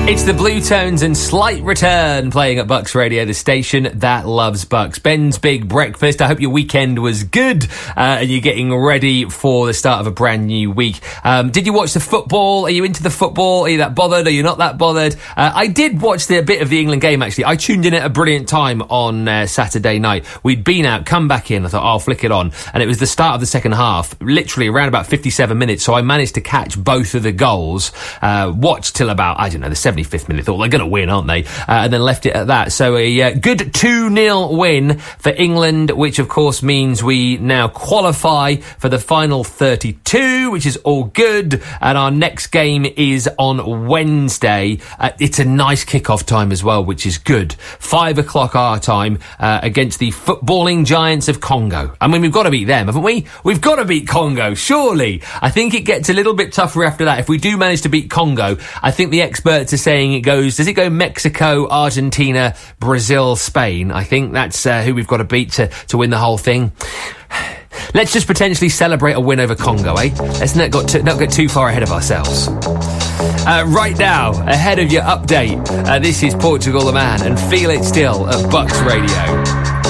It's the Blue Tones and Slight Return playing at Bucks Radio, the station that loves Bucks. Ben's Big Breakfast. I hope your weekend was good and you're getting ready for the start of a brand new week. Did you watch the football? Are you into the football? Are you that bothered? Are you not that bothered? I did watch a bit of the England game, actually. I tuned in at a brilliant time on Saturday night. We'd been out, come back in. I thought, I'll flick it on. And it was the start of the second half, literally around about 57 minutes. So I managed to catch both of the goals, watched till about, I don't know, the 75th minute. Thought, they're going to win, aren't they? And then left it at that. So a good 2-0 win for England, which of course means we now qualify for the final 32, which is all good. And our next game is on Wednesday. It's a nice kick-off time as well, which is good. 5 o'clock our time against the footballing giants of Congo. I mean, we've got to beat them, haven't we? We've got to beat Congo, surely. I think it gets a little bit tougher after that. If we do manage to beat Congo, I think the experts are saying does it go Mexico, Argentina, Brazil, Spain? I think that's who we've got to beat to win the whole thing. Let's just potentially celebrate a win over Congo, eh? Let's not get too far ahead of ourselves. Right now, ahead of your update, this is Portugal the Man and Feel It Still at Bucks Radio.